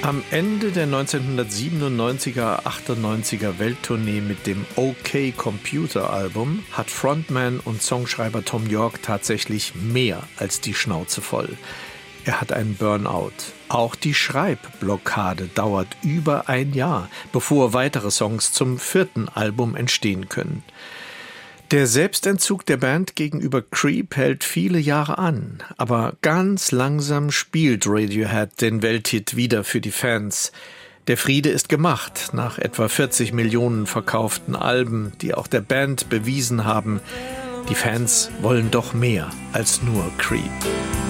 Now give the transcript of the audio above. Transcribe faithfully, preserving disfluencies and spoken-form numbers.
Am Ende der neunzehnhundertsiebenundneunziger achtundneunziger Welttournee mit dem OK Computer Album hat Frontman und Songschreiber Thom Yorke tatsächlich mehr als die Schnauze voll. Er hat einen Burnout. Auch die Schreibblockade dauert über ein Jahr, bevor weitere Songs zum vierten Album entstehen können. Der Selbstentzug der Band gegenüber Creep hält viele Jahre an, aber ganz langsam spielt Radiohead den Welthit wieder für die Fans. Der Friede ist gemacht nach etwa vierzig Millionen verkauften Alben, die auch der Band bewiesen haben, die Fans wollen doch mehr als nur Creep.